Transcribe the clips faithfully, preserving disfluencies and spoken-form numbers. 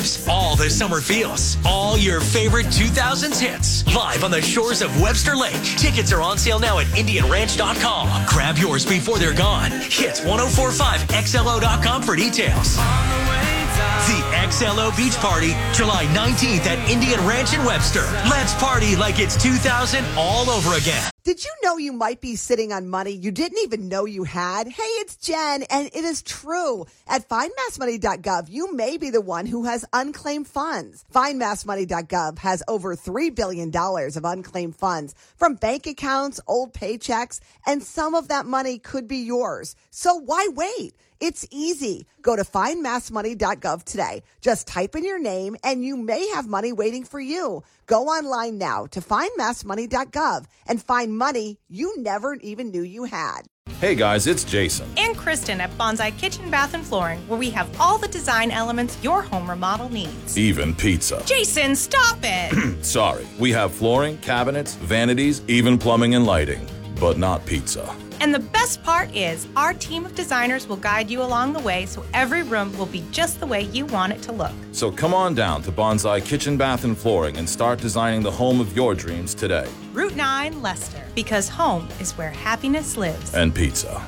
All the summer feels, all your favorite two thousands hits, live on the shores of Webster Lake. Tickets are on sale now at Indian Ranch dot com. Grab yours before they're gone. Hit ten forty-five X L O dot com for details. The X L O Beach Party, July nineteenth at Indian Ranch in Webster. Let's party like it's two thousand all over again. Did you know you might be sitting on money you didn't even know you had? Hey, it's Jen, and it is true. At find mass money dot gov, you may be the one who has unclaimed funds. find mass money dot gov has over three billion dollars of unclaimed funds from bank accounts, old paychecks, and some of that money could be yours. So why wait? It's easy. Go to find mass money dot gov today. Just type in your name and you may have money waiting for you. Go online now to find mass money dot gov and find money you never even knew you had. Hey guys, it's Jason. And Kristen at Bonsai Kitchen, Bath, and Flooring, where we have all the design elements your home remodel needs. Even pizza. Jason, stop it! Sorry. We have flooring, cabinets, vanities, even plumbing and lighting, but not pizza. And the best part is, our team of designers will guide you along the way so every room will be just the way you want it to look. So come on down to Bonsai Kitchen, Bath, and Flooring and start designing the home of your dreams today. Route nine, Leicester, because home is where happiness lives. And pizza.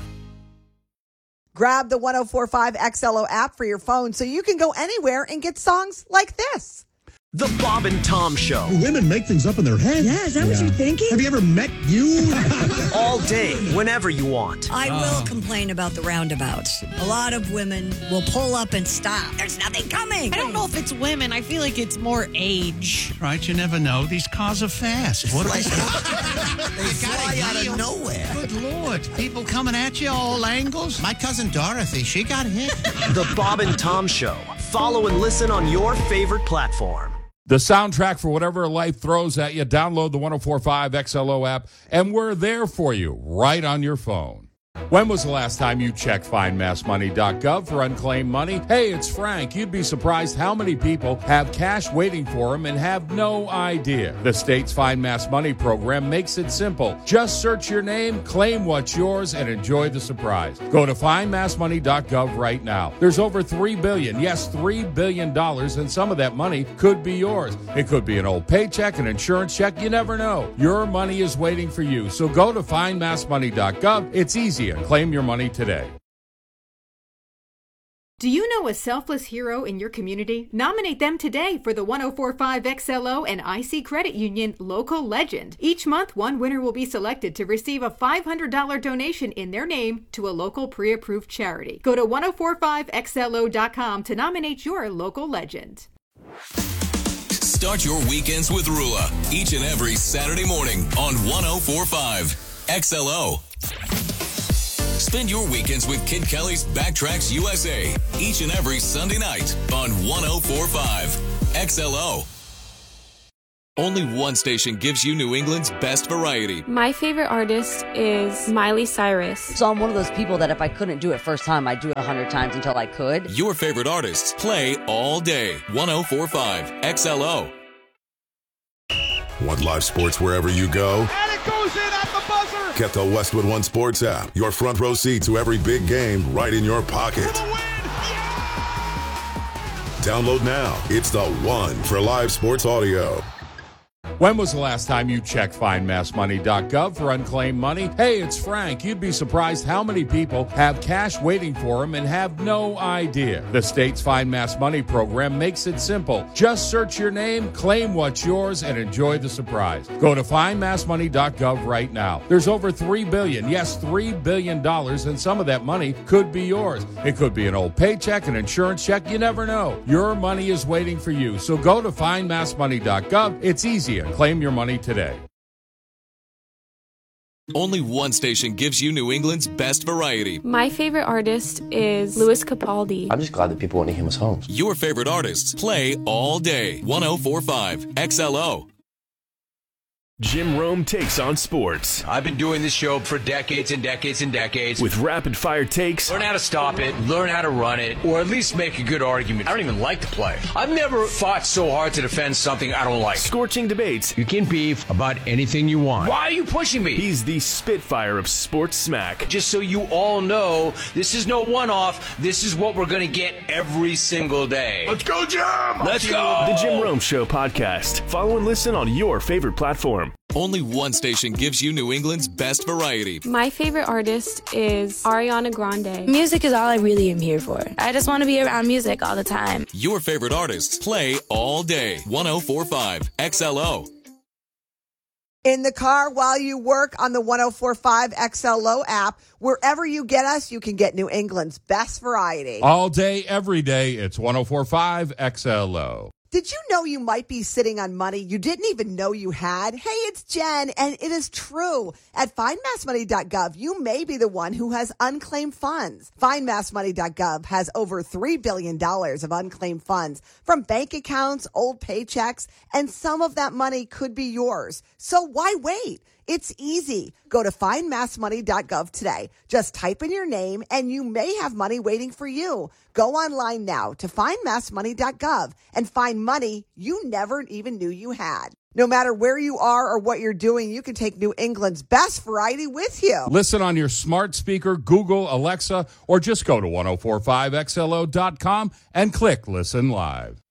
Grab the ten forty-five X L O app for your phone so you can go anywhere and get songs like this. The Bob and Tom Show. Women make things up in their head. Yeah, is that yeah. what you're thinking? Have you ever met you? All day, whenever you want. I oh. will complain about the roundabouts. A lot of women will pull up and stop. There's nothing coming. I don't know if it's women. I feel like it's more age. Right, you never know. These cars are fast. What are they? They fly out of nowhere. Good Lord. People coming at you all angles. My cousin Dorothy, she got hit. The Bob and Tom Show. Follow and listen on your favorite platform. The soundtrack for whatever life throws at you. Download the ten forty-five X L O app, and we're there for you right on your phone. When was the last time you checked find mass money dot gov for unclaimed money? Hey, it's Frank. You'd be surprised how many people have cash waiting for them and have no idea. The state's Find Mass Money program makes it simple. Just search your name, claim what's yours, and enjoy the surprise. Go to find mass money dot gov right now. There's over three billion dollars, yes, three billion dollars, and some of that money could be yours. It could be an old paycheck, an insurance check, you never know. Your money is waiting for you. So go to find mass money dot gov. It's easy. Claim your money today. Do you know a selfless hero in your community? Nominate them today for the ten forty-five X L O and I C Credit Union Local Legend. Each month, one winner will be selected to receive a five hundred dollars donation in their name to a local pre-approved charity. Go to ten forty-five X L O dot com to nominate your local legend. Start your weekends with Rula each and every Saturday morning on ten forty-five X L O. Spend your weekends with Kid Kelly's Backtracks U S A each and every Sunday night on ten forty-five X L O. Only one station gives you New England's best variety. My favorite artist is Miley Cyrus. So I'm one of those people that if I couldn't do it first time, I'd do it a hundred times until I could. Your favorite artists play all day. ten forty-five X L O. Want live sports wherever you go? And it goes in at the buzzer! Get the Westwood One Sports app. Your front row seat to every big game right in your pocket. For the win! Yeah! Download now. It's the one for live sports audio. When was the last time you checked find mass money dot gov for unclaimed money? Hey, it's Frank. You'd be surprised how many people have cash waiting for them and have no idea. The state's Find Mass Money program makes it simple. Just search your name, claim what's yours, and enjoy the surprise. Go to find mass money dot gov right now. There's over three billion dollars, yes, three billion dollars, and some of that money could be yours. It could be an old paycheck, an insurance check, you never know. Your money is waiting for you. So go to find mass money dot gov. It's easy. Claim your money today. Only one station gives you New England's best variety. My favorite artist is Louis Capaldi. I'm just glad that people want to hear his songs. Your favorite artists play all day. ten forty-five X L O. Jim Rome takes on sports. I've been doing this show for decades and decades and decades. With rapid-fire takes. Learn how to stop it, learn how to run it, or at least make a good argument. I don't even like to play. I've never fought so hard to defend something I don't like. Scorching debates. You can beef about anything you want. Why are you pushing me? He's the Spitfire of sports smack. Just so you all know, this is no one-off. This is what we're going to get every single day. Let's go, Jim! Let's go! The Jim Rome Show podcast. Follow and listen on your favorite platform. Only one station gives you New England's best variety. My favorite artist is Ariana Grande. Music is all I really am here for. I just want to be around music all the time. Your favorite artists play all day. one oh four point five X L O. In the car while you work on the one oh four point five X L O app. Wherever you get us, you can get New England's best variety. All day, every day, it's one oh four point five X L O. Did you know you might be sitting on money you didn't even know you had? Hey, it's Jen, and it is true. At find mass money dot gov, you may be the one who has unclaimed funds. find mass money dot gov has over three billion dollars of unclaimed funds from bank accounts, old paychecks, and some of that money could be yours. So why wait? It's easy. Go to find mass money dot gov today. Just type in your name and you may have money waiting for you. Go online now to find mass money dot gov and find money you never even knew you had. No matter where you are or what you're doing, you can take New England's best variety with you. Listen on your smart speaker, Google, Alexa, or just go to ten forty-five X L O dot com and click Listen Live.